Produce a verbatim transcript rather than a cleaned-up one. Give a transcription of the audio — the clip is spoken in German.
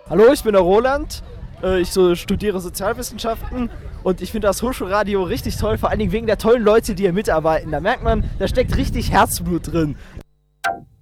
Hallo, ich bin der Roland. Äh, Ich so studiere Sozialwissenschaften und ich finde das Hochschulradio richtig toll, vor allen Dingen wegen der tollen Leute, die hier mitarbeiten. Da merkt man, da steckt richtig Herzblut drin.